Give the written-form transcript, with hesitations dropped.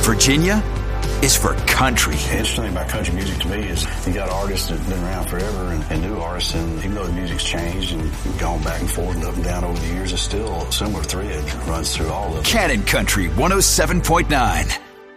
Virginia is for country. The interesting thing about country music to me is you got artists that have been around forever and new artists, and even though the music's changed and gone back and forth and up and down over the years, it's still a similar thread runs through all of it. Cannon Country 107.9.